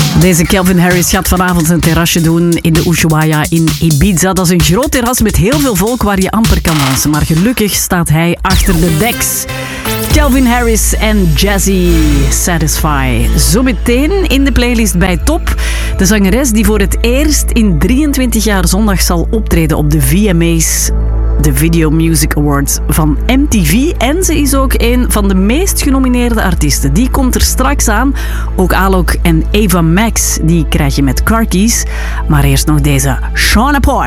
Deze Calvin Harris gaat vanavond een terrasje doen in de Ushuaia in Ibiza. Dat is een groot terras met heel veel volk waar je amper kan dansen. Maar gelukkig staat hij achter de decks. Calvin Harris en Jazzy Satisfy. Zometeen in de playlist bij Top. De zangeres die voor het eerst in 23 jaar zondag zal optreden op de VMA's. De Video Music Awards van MTV. En ze is ook een van de meest genomineerde artiesten. Die komt er straks aan. Ook Alok en Ava Max, die krijg je met Car Keys. Maar eerst nog deze Shauna Poy.